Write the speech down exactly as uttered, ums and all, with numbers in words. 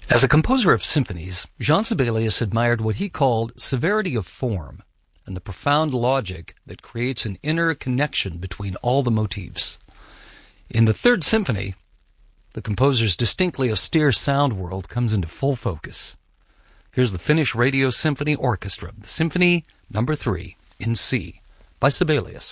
As a composer of symphonies, Jean Sibelius admired what he called severity of form and the profound logic that creates an inner connection between all the motifs. In the Third Symphony, the composer's distinctly austere sound world comes into full focus. Here's the Finnish Radio Symphony Orchestra, the Symphony Number Three in C by Sibelius.